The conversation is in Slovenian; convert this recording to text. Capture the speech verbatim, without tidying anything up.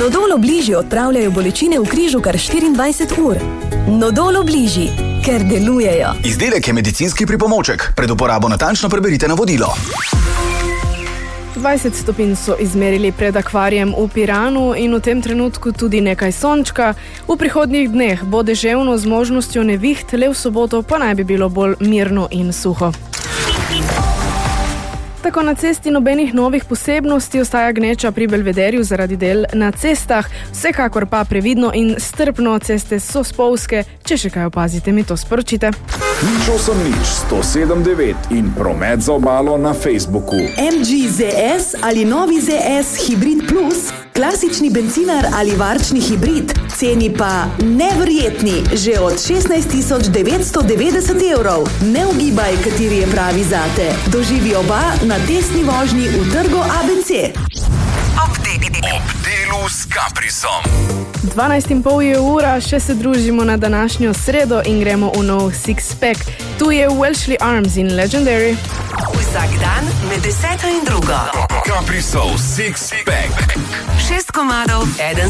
Nodol Obliži odpravljajo bolečine v križu kar štiriindvajset ur. Nodol Obliži, ker delujejo. Izdelek je medicinski pripomoček. Pred uporabo natančno preberite navodilo. dvajset stopinj so izmerili pred akvarijem v Piranu in v tem trenutku tudi nekaj sončka. V prihodnjih dneh bo deževno z možnostjo neviht, le v soboto pa naj bi bilo bolj mirno in suho. Tako na cesti nobenih novih posebnosti, ostaja gneča pri Belvederju zaradi del na cestah, vsekakor pa previdno in strpno, ceste so spolzke, če še kaj opazite, mi to sporočite. Nič osem nič, sto sedem devet in promet za obalo na Facebooku. M G Z S ali novi Z S Hybrid Plus, klasični bencinar ali varčni hibrid, ceni pa neverjetni, že od šestnajst tisoč devetsto devetdeset evrov. Ne ugibaj, kateri je pravi zate. Doživi oba na testni vožnji v trgu A B C. Ob delu s Caprisom. dvanajst in pol je ura, še se družimo na današnjo sredo in gremo v nov Six-Pack. Tu je Welshly Arms in Legendary. Vsak dan med deseto in drugo. Caprisov Six-Pack. Šest komadov, eden